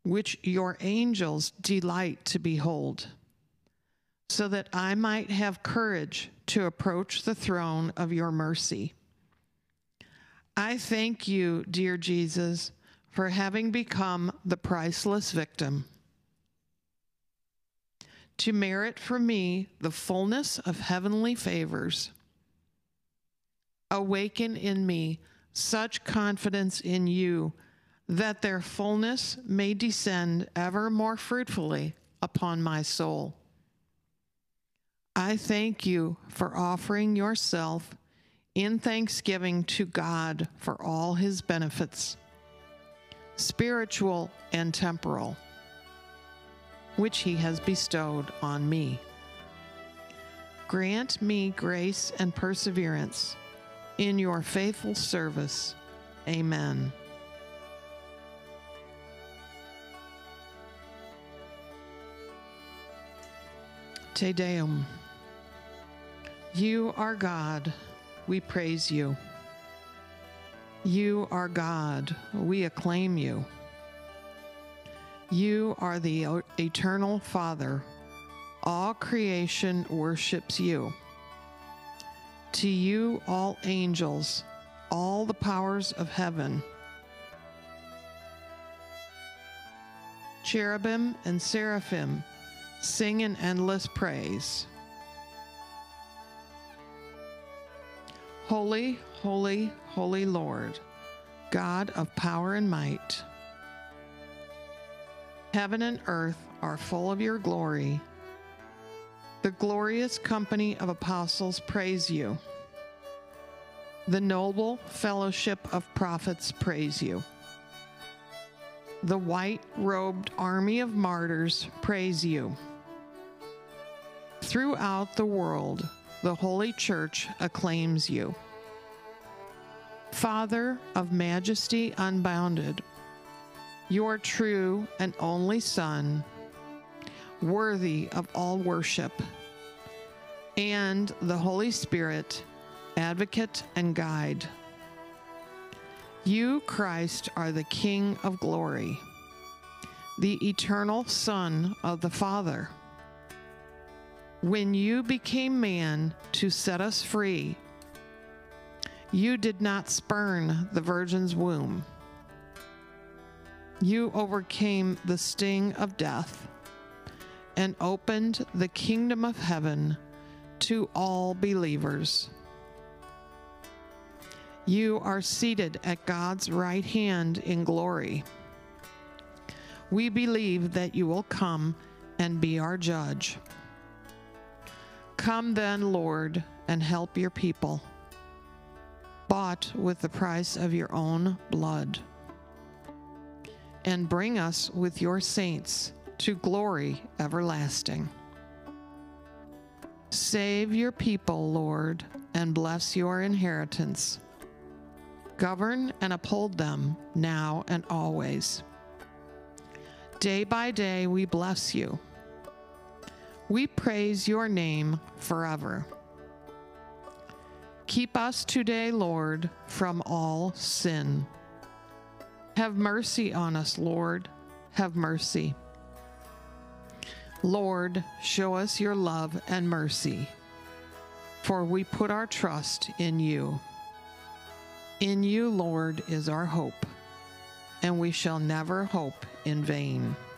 which your angels delight to behold, so that I might have courage to approach the throne of your mercy. I thank you, dear Jesus, for having become the priceless victim, to merit for me the fullness of heavenly favors. Awaken in me such confidence in you that their fullness may descend ever more fruitfully upon my soul. I thank you for offering yourself in thanksgiving to God for all his benefits, spiritual and temporal, which he has bestowed on me. Grant me grace and perseverance in your faithful service. Amen. Te Deum. You are God, we praise you. You are God, we acclaim you. You are the eternal Father. All creation worships you. To you all angels, all the powers of heaven, cherubim and seraphim, sing in endless praise. Holy, holy, holy Lord, God of power and might. Heaven and earth are full of your glory. The glorious company of apostles praise you. The noble fellowship of prophets praise you. The white-robed army of martyrs praise you. Throughout the world, the Holy Church acclaims you. Father of majesty unbounded, your true and only Son, worthy of all worship, and the Holy Spirit, advocate and guide. You, Christ, are the King of glory, the eternal Son of the Father. When you became man to set us free, you did not spurn the virgin's womb. You overcame the sting of death and opened the kingdom of heaven to all believers. You are seated at God's right hand in glory. We believe that you will come and be our judge. Come then, Lord, and help your people, bought with the price of your own blood, and bring us with your saints to glory everlasting. Save your people, Lord, and bless your inheritance. Govern and uphold them now and always. Day by day we bless you. We praise your name forever. Keep us today, Lord, from all sin. Have mercy on us, Lord. Have mercy. Lord, show us your love and mercy, for we put our trust in you. In you, Lord, is our hope, and we shall never hope in vain.